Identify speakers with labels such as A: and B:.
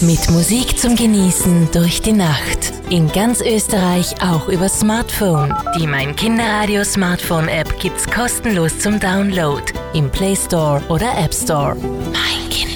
A: Mit Musik zum Genießen durch die Nacht. In ganz Österreich auch über Smartphone. Die Mein Kinderradio Smartphone App gibt's kostenlos zum Download im Play Store oder App Store. Mein